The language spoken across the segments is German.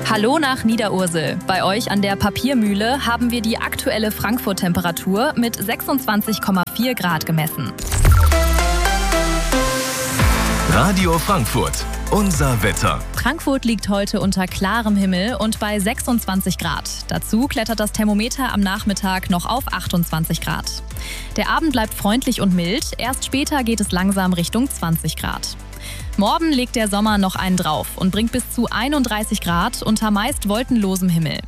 Hallo nach Niederursel. Bei euch an der Papiermühle haben wir die aktuelle Frankfurt-Temperatur mit 26,4 Grad gemessen. Radio Frankfurt, unser Wetter. Frankfurt liegt heute unter klarem Himmel und bei 26 Grad. Dazu klettert das Thermometer am Nachmittag noch auf 28 Grad. Der Abend bleibt freundlich und mild, erst später geht es langsam Richtung 20 Grad. Morgen legt der Sommer noch einen drauf und bringt bis zu 31 Grad unter meist wolkenlosem Himmel.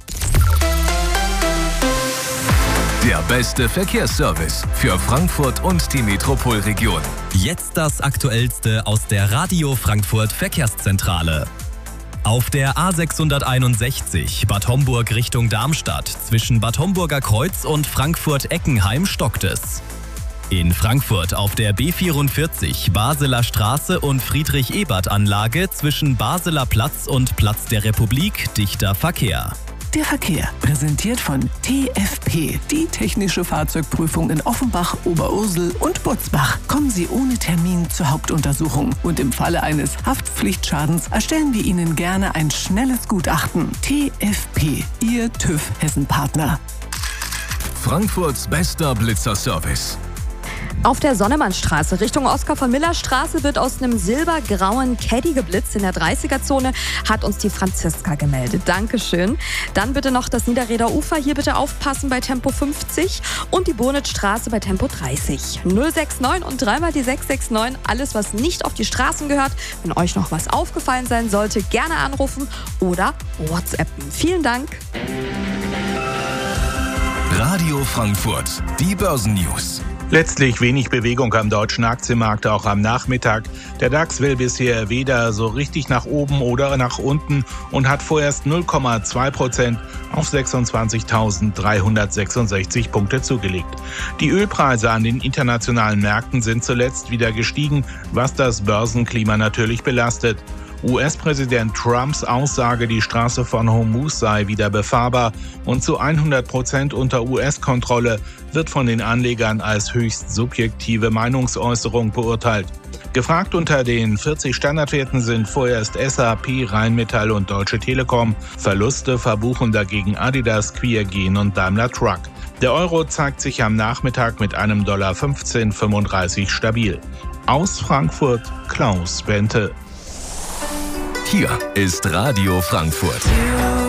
Der beste Verkehrsservice für Frankfurt und die Metropolregion. Jetzt das Aktuellste aus der Radio Frankfurt Verkehrszentrale. Auf der A661 Bad Homburg Richtung Darmstadt zwischen Bad Homburger Kreuz und Frankfurt-Eckenheim stockt es. In Frankfurt auf der B44 Baseler Straße und Friedrich-Ebert-Anlage zwischen Baseler Platz und Platz der Republik dichter Verkehr. Der Verkehr, präsentiert von TFP, die technische Fahrzeugprüfung in Offenbach, Oberursel und Butzbach. Kommen Sie ohne Termin zur Hauptuntersuchung und im Falle eines Haftpflichtschadens erstellen wir Ihnen gerne ein schnelles Gutachten. TFP, Ihr TÜV-Hessen-Partner. Frankfurts bester Blitzerservice. Auf der Sonnemannstraße Richtung Oskar-von-Miller-Straße wird aus einem silbergrauen Caddy geblitzt. In der 30er-Zone hat uns die Franziska gemeldet. Dankeschön. Dann bitte noch das Niederräder Ufer. Hier bitte aufpassen bei Tempo 50 und die Bonitzstraße bei Tempo 30. 069 und dreimal die 669. Alles, was nicht auf die Straßen gehört. Wenn euch noch was aufgefallen sein sollte, gerne anrufen oder WhatsAppen. Vielen Dank. Radio Frankfurt, die Börsennews. Letztlich wenig Bewegung am deutschen Aktienmarkt, auch am Nachmittag. Der DAX will bisher weder so richtig nach oben oder nach unten und hat vorerst 0,2% auf 26.366 Punkte zugelegt. Die Ölpreise an den internationalen Märkten sind zuletzt wieder gestiegen, was das Börsenklima natürlich belastet. US-Präsident Trumps Aussage, die Straße von Hormuz sei wieder befahrbar und zu 100% unter US-Kontrolle, wird von den Anlegern als höchst subjektive Meinungsäußerung beurteilt. Gefragt unter den 40 Standardwerten sind vorerst SAP, Rheinmetall und Deutsche Telekom. Verluste verbuchen dagegen Adidas, Quiergen und Daimler Truck. Der Euro zeigt sich am Nachmittag mit einem $15,35 stabil. Aus Frankfurt, Klaus Bente. Hier ist Radio Frankfurt.